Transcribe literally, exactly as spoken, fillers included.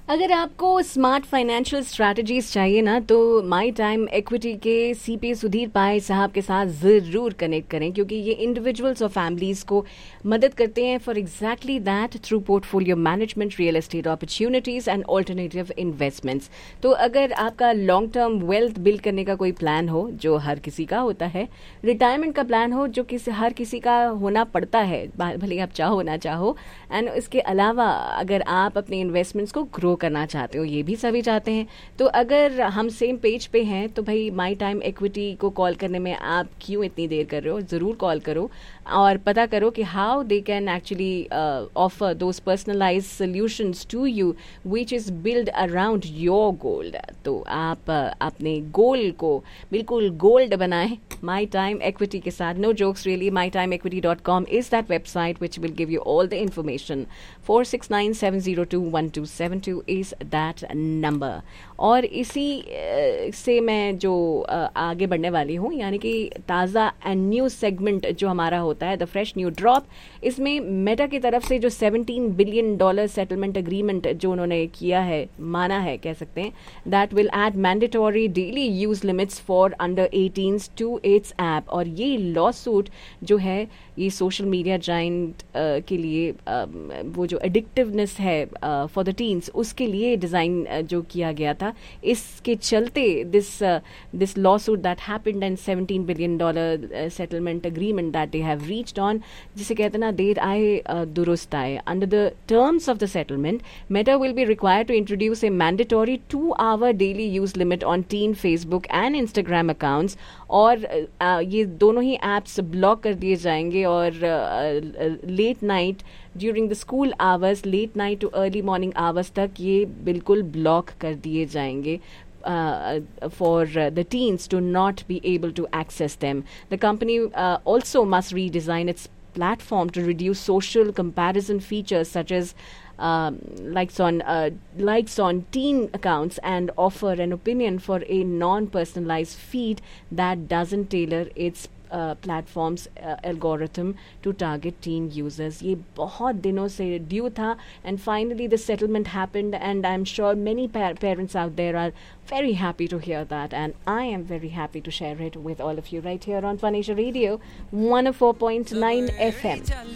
अगर आपको smart financial strategies चाहिए ना, तो माई टाइम इक्विटी के सीपी सुधीर पाए साहब के साथ ज़रूर कनेक्ट करें, क्योंकि ये इंडिविजुअल्स और फैमिलीज़ को मदद करते हैं for exactly that through portfolio management, real estate opportunities and alternative investments. तो अगर आपका लॉन्ग टर्म वेल्थ बिल्ड करने का कोई प्लान हो, जो हर किसी का होता है, रिटायरमेंट का प्लान हो जो किसी हर किसी का होना पड़ता है, भले आप चाहो ना चाहो, एंड इसके अलावा अगर आप अपने इन्वेस्टमेंट्स को ग्रो करना चाहते हो, ये भी सभी चाहते हैं, तो अगर हम सेम पेज पे हैं तो भाई माई टाइम इक्विटी को कॉल करने में आप क्यों इतनी देर कर रहे हो? ज़रूर कॉल करो और पता करो कि how they can actually offer those personalise solutions to you which is build around your gold. तो आप uh, अपने गोल को बिल्कुल गोल्ड बनाएं माई टाइम इक्विटी के साथ। No jokes really, my time equity dot com is that website which will give you all the information. Four six nine seven zero to one two seven to is that number। और इसी से मैं जो आगे बढ़ने वाली हूँ, यानी कि ताज़ा एंड न्यू सेगमेंट जो हमारा होता है, द फ्रेश न्यू ड्रॉप, इसमें मेटा की तरफ से जो seventeen billion dollar settlement agreement जो उन्होंने किया है, माना है कह सकते हैं, that will add mandatory daily use limits for under एटीन्स to it's app. और ये लॉ सूट जो है, ये सोशल मीडिया जाइंट के लिए uh, वो जो एडिक्टिवनेस है फॉर द टीन्स, उसके लिए डिज़ाइन uh, जो किया गया था, इसके चलते this this law suit that happened and seventeen billion dollar settlement agreement that they have reached on, जिसे कहते हैं ना, देर आए uh, दुरुस्त आए। Under the terms of the settlement, Meta will be required to introduce A mandatory to our daily use limit on tin Facebook and Instagram accounts, और uh, ये दोनों ही ऐप्स ब्लॉक कर दिए जाएंगे, और late night during the school hours, late night too early morning hours तक ये बिल्कुल ब्लॉक कर दिए जाएंगे for uh, the teens to not be able to access them. The company uh, also must redesign its platform to reduce social comparison features such as um, likes on uh, likes on teen accounts, and offer an opinion for a non-personalized feed that doesn't tailor its platforms algorithm to target tin users. ये बहुत दिनों से due था, and finally the settlement happened, and I am sure many parents out there are very happy to hear that, and I am very happy to share it with all of you right here on Fun Asia Radio one oh four point nine F M.